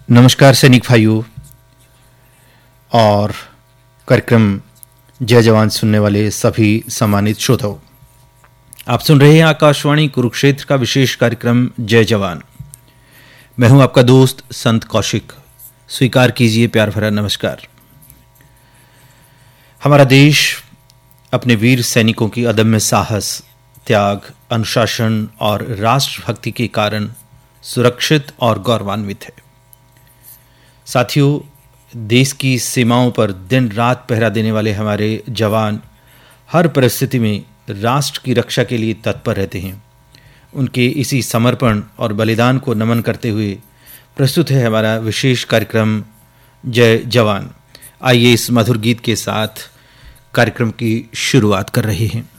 नमस्कार सैनिक भाइयों और कार्यक्रम जय जवान सुनने वाले सभी सम्मानित श्रोताओं। आप सुन रहे हैं आकाशवाणी कुरुक्षेत्र का विशेष कार्यक्रम जय जवान। मैं हूं आपका दोस्त संत कौशिक। स्वीकार कीजिए प्यार भरा नमस्कार। हमारा देश अपने वीर सैनिकों की अदम्य साहस, त्याग, अनुशासन और राष्ट्रभक्ति के कारण सुरक्षित और गौरवान्वित है। साथियों, देश की सीमाओं पर दिन रात पहरा देने वाले हमारे जवान हर परिस्थिति में राष्ट्र की रक्षा के लिए तत्पर रहते हैं। उनके इसी समर्पण और बलिदान को नमन करते हुए प्रस्तुत है हमारा विशेष कार्यक्रम जय जवान। आइए इस मधुर गीत के साथ कार्यक्रम की शुरुआत कर रहे हैं।